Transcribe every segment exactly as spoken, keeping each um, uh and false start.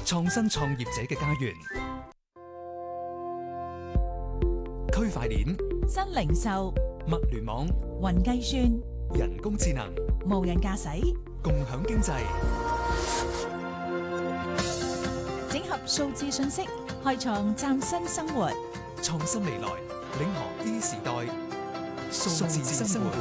創新創業者嘅家園。區塊鏈、 新零售、 物聯網、 雲計算、 人工智能、 無人駕駛、 共享經濟， 整合數字信息，開創嶄新生活。 創新未來，領航 E 時代，數字生活。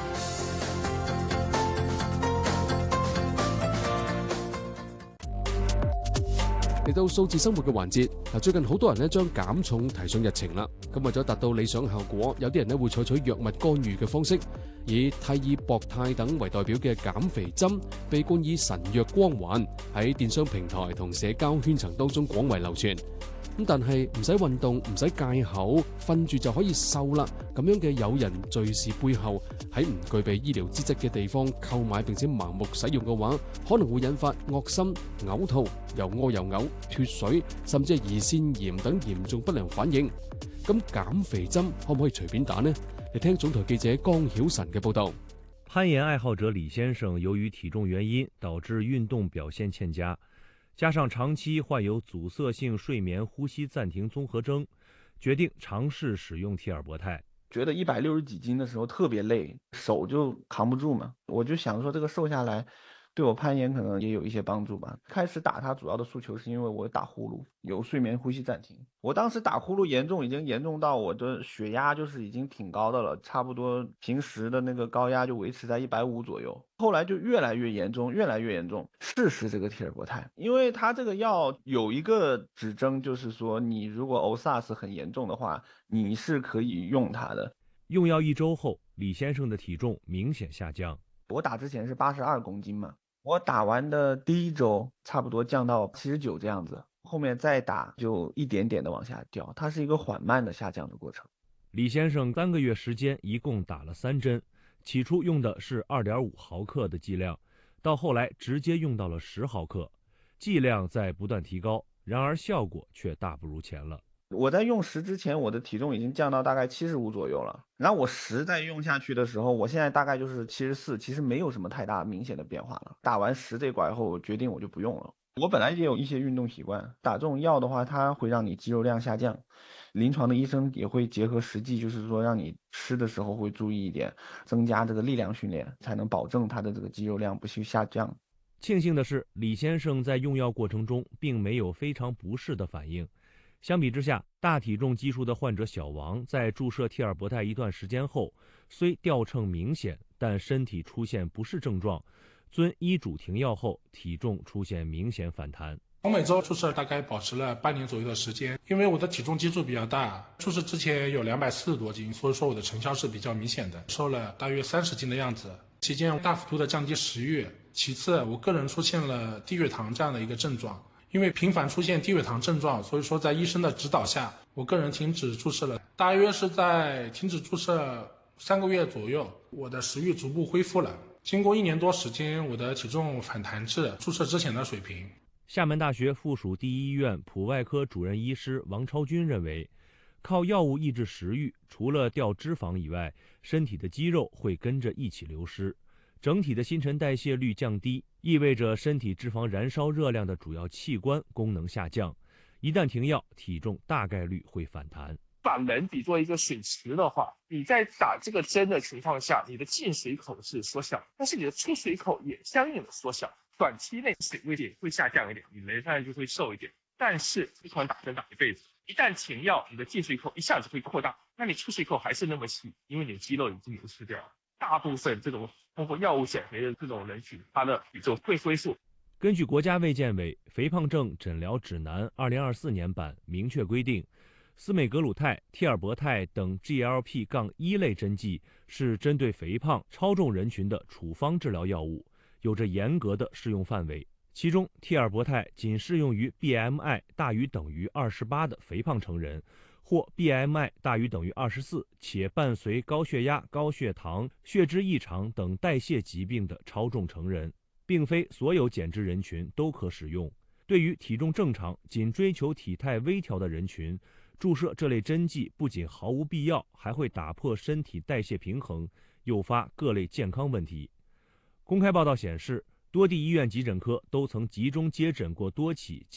嚟到數字生活嘅環節，嗱，最近好多人咧將減重提上日程啦。咁為咗達到理想效果，有啲人咧會採取藥物干預嘅方式，以替爾博泰等為代表嘅減肥針，被冠以神藥光環，喺電商平台同社交圈層當中廣為流傳。咁但係唔使運動，唔使戒口，瞓住就可以瘦啦。咁樣嘅誘人敘事背後，喺唔具備醫療資質嘅地方購買並且盲目使用嘅話，可能會引發噁心、嘔吐、又屙又嘔、脫水，甚至係胰腺炎等嚴重不良反應。咁減肥針可唔可以隨便打呢？嚟聽總台記者江曉晨嘅報道。 攀岩愛好者李先生由於體重原因導致運動表現欠佳，加上長期患有阻塞性睡眠呼吸暫停綜合徵，決定嘗試使用替爾博泰。 覺得一百六十幾斤的時候特別累，手就扛不住嘛，我就想說這個瘦下來對我攀岩可能也有一些幫助吧。開始打它主要的訴求是因為我打呼嚕，有睡眠呼吸暫停。我當時打呼嚕嚴重，已經嚴重到我的血壓就是已經挺高的了，差不多平時的那個高壓就維持在一百五左右。後來就越來越嚴重，越來越嚴重。試試這個替爾博泰，因為它這個藥有一個指徵，就是說你如果 O S A S 很嚴重的話，你是可以用它的。 用藥一周後，李先生的體重明顯下降。 我打之前是八十二公斤嘛，我打完的第一周差不多降到七十九這樣子，後面再打就一點點的往下掉，它是一個緩慢的下降的過程。 李先生三個月時間一共打了三針，起初用的是二點五毫克的劑量，到後來直接用到了十毫克，劑量在不斷提高，然而效果卻大不如前了。 我在用十之前，我的體重已經降到大概七十五左右了。然後我十再用下去的時候，我現在大概就是七十四，其實沒有什麼太大明顯的變化了。打完十這管以後，我決定我就不用了。我本來也有一些運動習慣，打這種藥的話，它會讓你肌肉量下降。臨床的醫生也會結合實際，就是說讓你吃的時候會注意一點，增加這個力量訓練，才能保證它的這個肌肉量不去下降。 慶幸的是，李先生在用藥過程中並沒有非常不適的反應。相比之下，大體重基數的患者小王在注射替爾博泰一段時間後，雖掉秤明顯，但身體出現不適症狀，遵醫囑停藥後，體重出現明顯反彈。 我每周注射大概保持了半年左右的時間，因為我的體重基數比較大，注射之前有兩百四十多斤，所以說我的成效是比較明顯的，瘦了大約三十斤的樣子。期間大幅度的降低食慾，其次我個人出現了低血糖這樣的一個症狀。因為頻繁出現低血糖症狀，所以說在醫生的指導下，我個人停止注射了。大約是在停止注射三個月左右，我的食慾逐步恢復了。經過一年多時間，我的體重反彈至注射之前的水平。 廈門大學附屬第一醫院普外科主任醫師王超軍認為，靠藥物抑制食慾，除了掉脂肪以外，身體的肌肉會跟着一起流失。整體的新陳代謝率降低，意味着身體脂肪燃燒熱量的主要器官功能下降。一旦停藥，體重大概率會反彈。 把人比作一個水池的話，你在打這個針的情況下，你的進水口是縮小，但是你的出水口也相應的縮小。短期內水位也會下降一點，你人上就會瘦一點。但是不可能打針打一輩子，一旦停藥，你的進水口一下子會擴大，那你出水口還是那麼細，因為你的肌肉已經流失掉了。大部分這種通過藥物減肥的這種人群，他的體重會恢復。 根據國家衛健委《肥胖症診療指南二零二四年版》明確規定，司美格魯肽、替爾博泰等 G L P 一 類針劑是針對肥胖、超重人群的處方治療藥物，有着嚴格的適用範圍。其中，替爾博泰僅適用於 B M I 大於等於二十八的肥胖成人，或 B M I 大於等於二十四且伴隨高血壓、高血糖、血脂異常等代謝疾病的超重成人，並非所有減脂人群都可使用。對於體重正常、僅追求體態微調的人群，注射這類針劑不僅毫無必要，還會打破身體代謝平衡，誘發各類健康問題。公開報道顯示，多地醫院急診科都曾集中接診過多起